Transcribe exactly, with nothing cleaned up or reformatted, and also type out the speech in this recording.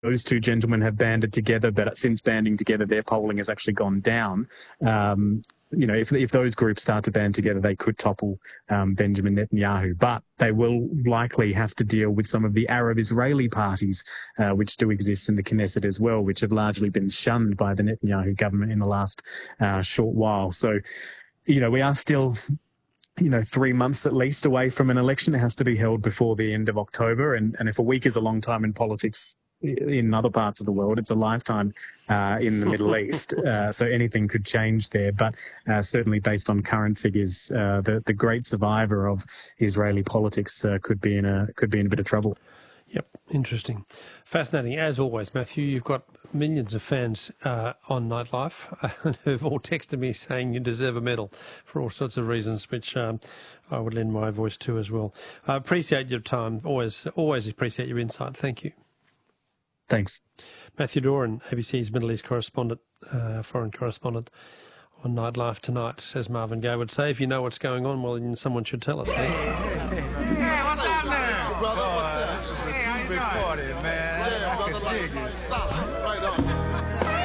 those two gentlemen have banded together, but since banding together, their polling has actually gone down. Um, you know, if, if those groups start to band together, they could topple um, Benjamin Netanyahu. But they will likely have to deal with some of the Arab Israeli parties, uh, which do exist in the Knesset as well, which have largely been shunned by the Netanyahu government in the last uh, short while. So, you know, we are still, you know, three months at least away from an election. It has to be held before the end of October. And, and if a week is a long time in politics, in other parts of the world, it's a lifetime uh, in the Middle East. Uh, so anything could change there. But uh, certainly based on current figures, uh, the, the great survivor of Israeli politics uh, could be in a could be in a bit of trouble. Yep, interesting. Fascinating. As always, Matthew, you've got millions of fans uh, on Nightlife who've all texted me saying you deserve a medal for all sorts of reasons, which um, I would lend my voice to as well. I appreciate your time. Always, always appreciate your insight. Thank you. Thanks. Matthew Doran, A B C's Middle East correspondent, uh, foreign correspondent on Nightlife Tonight, as Marvin Gaye would say. If you know what's going on, well, then someone should tell us. Hey, hey, hey, hey, what's up now? Brother, what's up? This is a hey, big party, man. Yeah, brother, I can dig it. Solid. Right on.